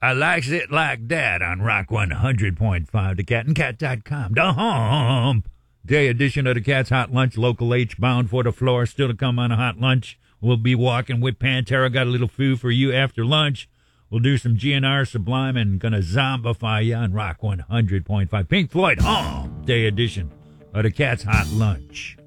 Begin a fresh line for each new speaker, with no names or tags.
I likes it like that on Rock 100.5, thecatandcat.com. The home. Day edition of the Cat's Hot Lunch. Local H bound for the floor. Still to come on a hot lunch. We'll be walking with Pantera. Got a little food for you after lunch. We'll do some GNR Sublime and gonna zombify you on Rock 100.5. Pink Floyd, home. Day edition of the Cat's Hot Lunch.